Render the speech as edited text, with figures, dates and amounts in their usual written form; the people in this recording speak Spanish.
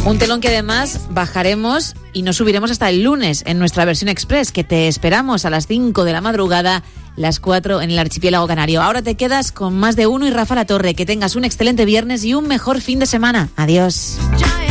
Un telón que además bajaremos y no subiremos hasta el lunes en nuestra versión express, que te esperamos a las 5 de la madrugada, las 4 en el archipiélago canario. Ahora te quedas con Más de Uno y Rafa La Torre. Que tengas un excelente viernes y un mejor fin de semana. Adiós.